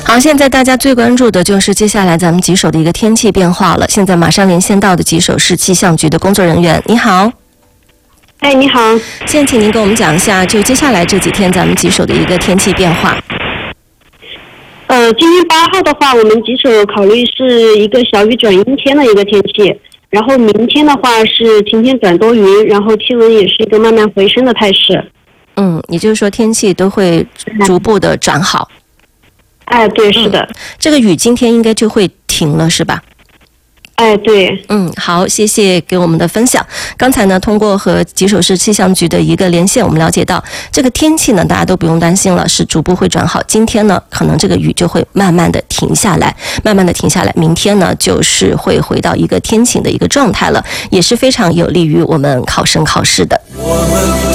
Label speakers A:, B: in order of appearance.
A: 好，现在大家最关注的就是接下来咱们吉首的一个天气变化了。现在马上连线到的吉首是气象局的工作人员，你好。
B: 哎，你好。
A: 现在请您跟我们讲一下，就接下来这几天咱们吉首的一个天气变化。
B: 今天8号的话，我们吉首考虑是一个小雨转阴天的一个天气，然后明天的话是晴天转多云，然后气温也是一个慢慢回升的态势。
A: 也就是说天气都会逐步的转好。
B: 哎，对，是的。
A: 这个雨今天应该就会停了，是吧？
B: 哎，对。
A: 好，谢谢给我们的分享。刚才呢，通过和吉首市气象局的一个连线，我们了解到这个天气呢，大家都不用担心了，是逐步会转好。今天呢，可能这个雨就会慢慢的停下来，明天呢，就是会回到一个天晴的一个状态了，也是非常有利于我们考生考试的。